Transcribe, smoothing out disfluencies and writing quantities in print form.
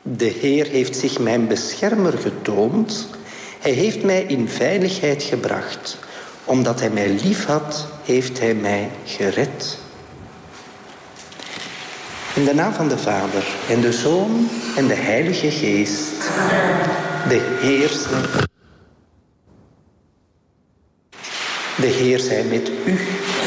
De Heer heeft zich mijn beschermer getoond. Hij heeft mij in veiligheid gebracht. Omdat hij mij lief had, heeft hij mij gered. In de naam van de Vader en de Zoon en de Heilige Geest. De Heer zij met u.